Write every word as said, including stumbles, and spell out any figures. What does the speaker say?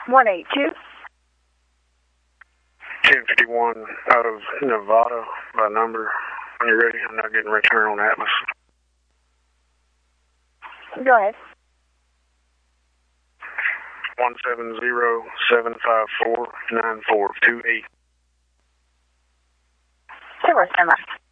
one eight two. ten fifty-one out of Nevada by number. When you're ready, I'm not getting return on Atlas. Go ahead. one seven zero seven five four nine four two eight. Sure, stand by.